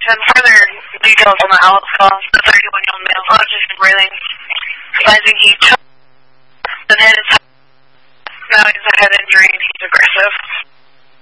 Some further details on the Alex call. The 31-year-old male, oxygen breathing. Advising he took, then hit his head. Now he's a head injury and he's aggressive.